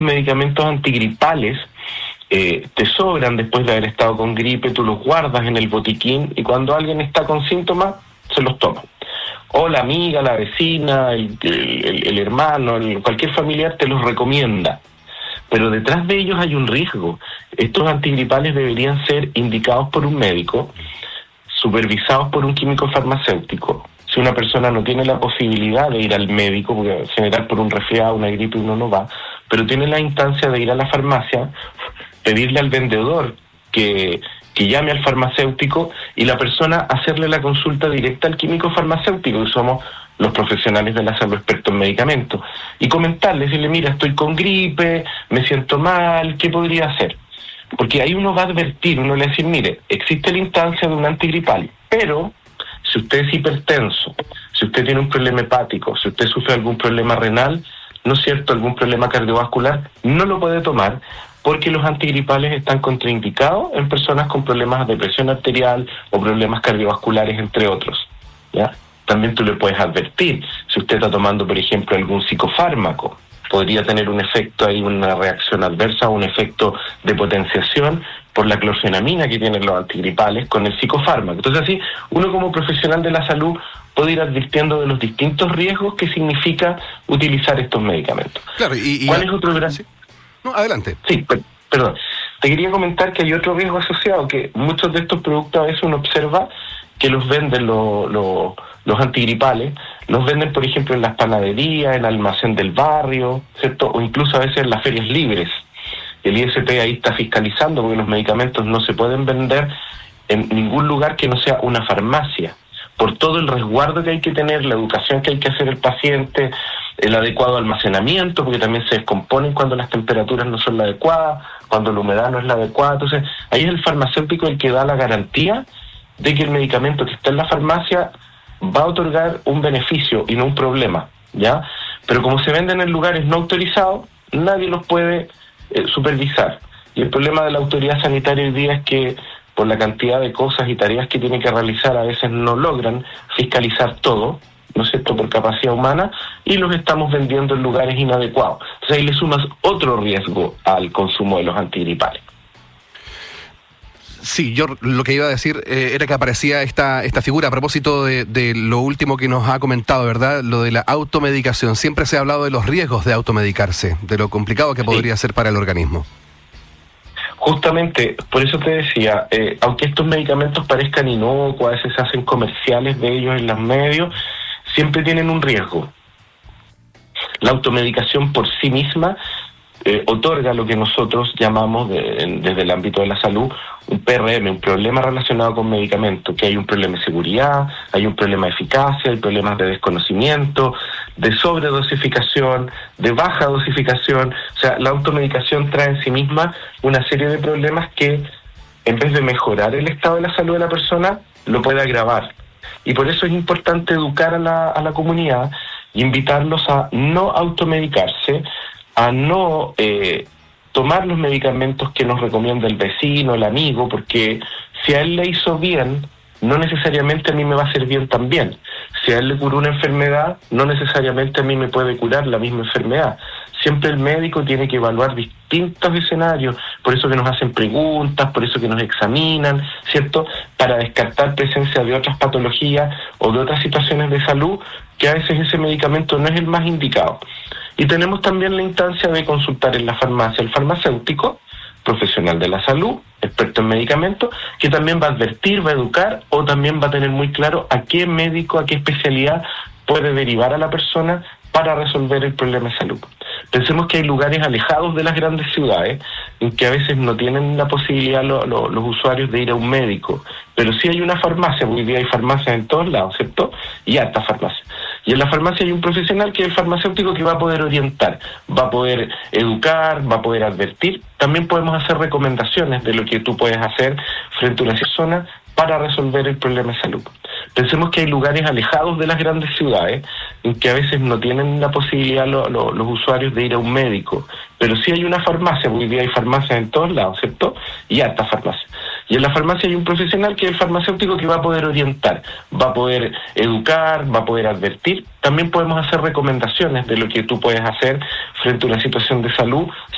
medicamentos antigripales te sobran después de haber estado con gripe, tú los guardas en el botiquín y cuando alguien está con síntomas, se los toma. O la amiga, la vecina, el hermano, cualquier familiar te los recomienda. Pero detrás de ellos hay un riesgo. Estos antigripales deberían ser indicados por un médico, supervisados por un químico farmacéutico. Si una persona no tiene la posibilidad de ir al médico, porque en general por un resfriado, una gripe uno no va, pero tiene la instancia de ir a la farmacia, pedirle al vendedor que llame al farmacéutico y la persona hacerle la consulta directa al químico farmacéutico, que somos los profesionales de la salud expertos en medicamentos, y comentarle, decirle, mira, estoy con gripe, me siento mal, ¿qué podría hacer? Porque ahí uno va a advertir, uno le va a decir, mire, existe la instancia de un antigripal, pero si usted es hipertenso, si usted tiene un problema hepático, si usted sufre algún problema renal, ¿no es cierto?, algún problema cardiovascular, no lo puede tomar porque los antigripales están contraindicados en personas con problemas de presión arterial o problemas cardiovasculares, entre otros, ¿ya? También tú le puedes advertir, si usted está tomando, por ejemplo, algún psicofármaco, podría tener un efecto ahí, una reacción adversa, un efecto de potenciación por la clorfenamina que tienen los antigripales con el psicofármaco. Entonces así, uno como profesional de la salud puede ir advirtiendo de los distintos riesgos que significa utilizar estos medicamentos. Claro, ¿Cuál es otro gran...? Sí. No, adelante. Sí, perdón. Te quería comentar que hay otro riesgo asociado, que muchos de estos productos a veces uno observa que los venden los antigripales, los venden, por ejemplo, en las panaderías, en el almacén del barrio, ¿cierto? O incluso a veces en las ferias libres. El ISP ahí está fiscalizando porque los medicamentos no se pueden vender en ningún lugar que no sea una farmacia, por todo el resguardo que hay que tener, la educación que hay que hacer el paciente, el adecuado almacenamiento, porque también se descomponen cuando las temperaturas no son las adecuadas, cuando la humedad no es la adecuada. Entonces, ahí es el farmacéutico el que da la garantía de que el medicamento que está en la farmacia va a otorgar un beneficio y no un problema, ¿ya? Pero como se venden en lugares no autorizados, nadie los puede supervisar. Y el problema de la autoridad sanitaria hoy día es que por la cantidad de cosas y tareas que tiene que realizar, a veces no logran fiscalizar todo, ¿no es cierto?, por capacidad humana, y los estamos vendiendo en lugares inadecuados. Entonces ahí le sumas otro riesgo al consumo de los antigripales. Sí, yo lo que iba a decir era que aparecía esta figura a propósito de lo último que nos ha comentado, ¿verdad? Lo de la automedicación. Siempre se ha hablado de los riesgos de automedicarse, de lo complicado que podría ser para el organismo. Justamente, por eso te decía, aunque estos medicamentos parezcan inocuos, a veces se hacen comerciales de ellos en los medios, siempre tienen un riesgo. La automedicación por sí misma otorga lo que nosotros llamamos, desde el ámbito de la salud, un PRM, un problema relacionado con medicamentos, que hay un problema de seguridad, hay un problema de eficacia, hay problemas de desconocimiento, de sobredosificación, de baja dosificación. O sea, la automedicación trae en sí misma una serie de problemas que, en vez de mejorar el estado de la salud de la persona, lo puede agravar. Y por eso es importante educar a la comunidad y invitarlos a no automedicarse, a no tomar los medicamentos que nos recomienda el vecino, el amigo, porque si a él le hizo bien, no necesariamente a mí me va a hacer bien también. Si a él le curó una enfermedad, no necesariamente a mí me puede curar la misma enfermedad. Siempre el médico tiene que evaluar distintos escenarios, por eso que nos hacen preguntas, por eso que nos examinan, ¿cierto?, para descartar presencia de otras patologías o de otras situaciones de salud, que a veces ese medicamento no es el más indicado. Y tenemos también la instancia de consultar en la farmacia el farmacéutico, profesional de la salud, experto en medicamentos, que también va a advertir, va a educar, o también va a tener muy claro a qué médico, a qué especialidad puede derivar a la persona para resolver el problema de salud. Pensemos que hay lugares alejados de las grandes ciudades en que a veces no tienen la posibilidad los usuarios de ir a un médico, pero sí hay una farmacia, porque hoy día hay farmacias en todos lados, ¿cierto? Y harta farmacia. Y en la farmacia hay un profesional que es el farmacéutico que va a poder orientar, va a poder educar, va a poder advertir. También podemos hacer recomendaciones de lo que tú puedes hacer frente a una persona para resolver el problema de salud. Pensemos que hay lugares alejados de las grandes ciudades en que a veces no tienen la posibilidad los usuarios de ir a un médico, pero sí hay una farmacia, porque hoy día hay farmacias en todos lados, ¿cierto? Y harta farmacia. Y en la farmacia hay un profesional que es el farmacéutico que va a poder orientar, va a poder educar, va a poder advertir. También podemos hacer recomendaciones de lo que tú puedes hacer frente a una situación de salud